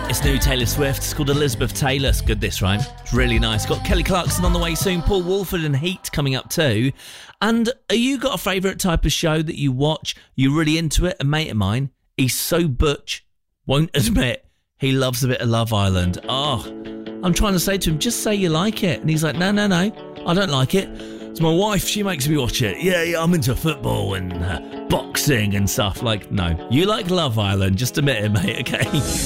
It's new Taylor Swift. It's called Elizabeth Taylor. It's good, this, right? It's really nice. Got Kelly Clarkson on the way soon. Paul Woolford and Heat coming up too. And you got a favourite type of show that you watch? You're really into it? A mate of mine, he's so butch, won't admit he loves a bit of Love Island. Oh, I'm trying to say to him, just say you like it. And he's like, no, I don't like it. It's my wife, she makes me watch it. Yeah, I'm into football and boxing and stuff. Like, no, you like Love Island. Just admit it, mate, okay?